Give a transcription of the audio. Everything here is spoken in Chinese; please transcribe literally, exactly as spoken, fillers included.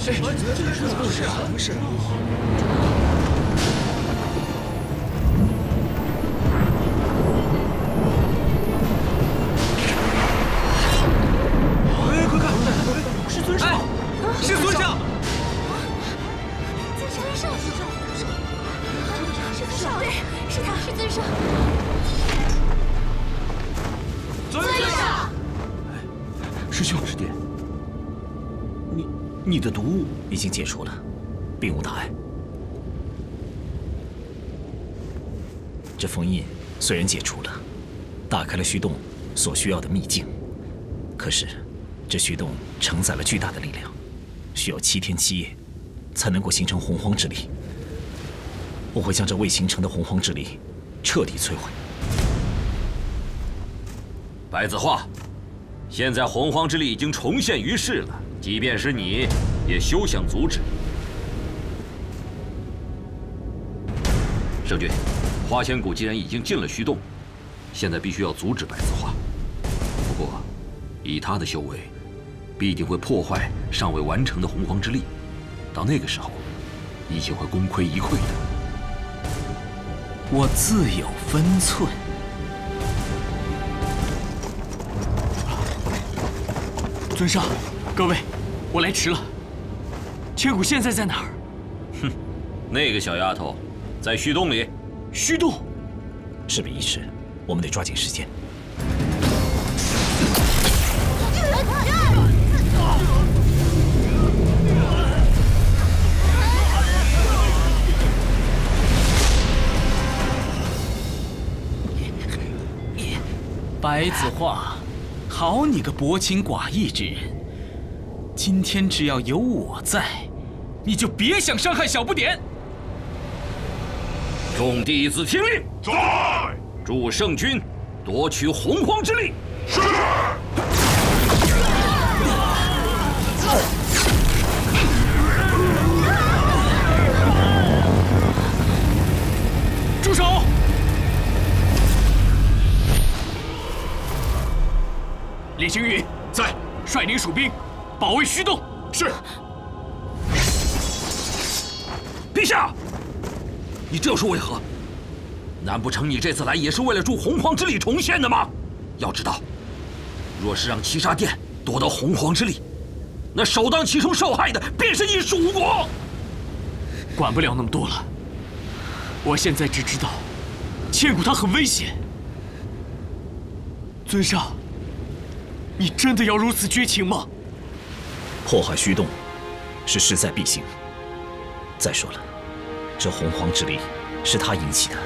是不是啊？不是。哎，快看，是尊上，是尊上。 尊上，上尊上，是尊上，对，是他，是尊上。 尊上。 师兄，师弟。 你你的毒物已经解除了，并无大碍。这封印虽然解除了，打开了虚洞所需要的秘境，可是这虚洞承载了巨大的力量，需要七天七夜才能够形成洪荒之力。我会将这未形成的洪荒之力彻底摧毁。 白子画，现在洪荒之力已经重现于世了。 即便是你，也休想阻止。圣君，花千骨既然已经进了虚洞，现在必须要阻止白子画。不过，以他的修为，必定会破坏尚未完成的洪荒之力，到那个时候，一定会功亏一篑的。 我自有分寸。 尊上。 各位，我来迟了。千古现在在哪儿？ 哼，那个小丫头，在虚洞里。 虚洞， 事不宜迟，我们得抓紧时间。 白子画，好你个薄情寡义之人！ 今天只要有我在，你就别想伤害小不点。 众弟子听令， 在！ 助圣君夺取洪荒之力。 是。 住手！烈星云在， 率领蜀兵。 保卫虚洞。 是。 陛下，你这是为何？难不成你这次来也是为了助洪荒之力重现的吗？要知道，若是让七杀殿夺得洪荒之力，那首当其冲受害的便是你蜀国。 管不了那么多了，我现在只知道，千古他很危险。尊上，你真的要如此绝情吗？ 破坏虚洞是势在必行。再说了，这洪荒之力是他引起的，